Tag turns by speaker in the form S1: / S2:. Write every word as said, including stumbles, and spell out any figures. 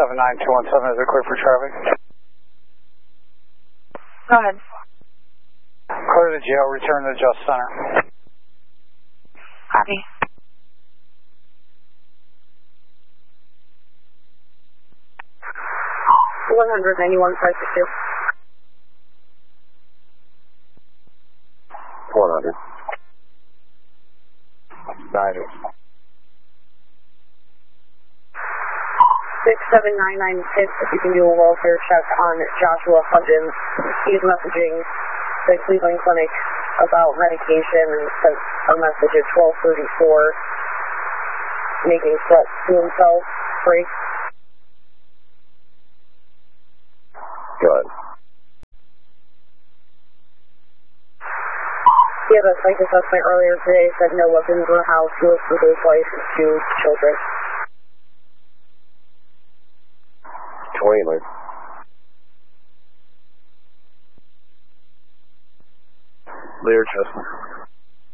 S1: seven nine two one seven, is it clear for traffic?
S2: Go ahead.
S1: Clear to jail, return to the Justice Center.
S2: Copy.
S3: one ninety-one five six two.
S4: one hundred. ninety.
S3: six seven nine nine six, if you can do a welfare check on Joshua Hudgens. He's messaging the Cleveland Clinic about medication and sent a message at twelve thirty-four, making threats to himself. Free.
S4: Good.
S3: He had a psych assessment earlier today, said no weapons in the house, he lives with his wife and two children.
S4: Whaler.
S1: Lear Chestnut.